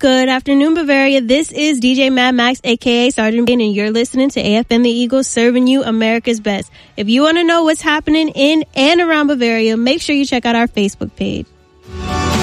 Good afternoon, Bavaria. This is DJ Mad Max, aka Sergeant Bane, and you're listening to AFN The Eagle, serving you America's best. If you want to know what's happening in and around Bavaria, make sure you check out our Facebook page.